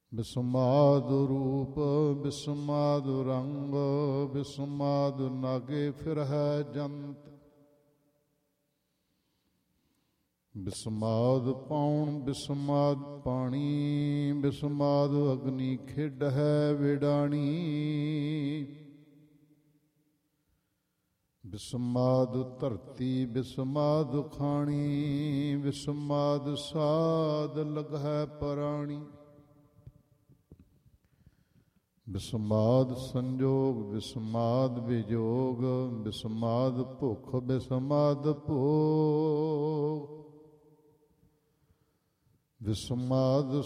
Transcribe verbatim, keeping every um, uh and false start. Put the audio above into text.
ਬਿਸਮਾਦ ਰੂਪ ਬਿਸਮਾਦ ਰੰਗ ਬਿਸਮਾਦ ਨਾਗੇ ਫਿਰਹਿ ਜੰਤ। ਬਿਸਮਾਦ ਪਾਉਣ ਬਿਸਮਾਦ ਪਾਣੀ ਬਿਸਮਾਦ ਅਗਨੀ ਖੇਡਹਿ ਵਿਡਾਣੀ। ਬਿਸਮਾਦ ਧਰਤੀ ਬਿਸਮਾਦ ਖਾਣੀ ਬਿਸਮਾਦ ਸਾਧ ਲਗਹਿ ਪਰਾਣੀ। ਬਿਸਮਾਦ ਸੰਜੋਗ ਬਿਸਮਾਦ ਵਿਜੋਗ ਬਿਸਮਾਦ ਭੁੱਖ ਬਿਸਮਾਦ ਭੋਗ। ਬਿਸਮਾਦ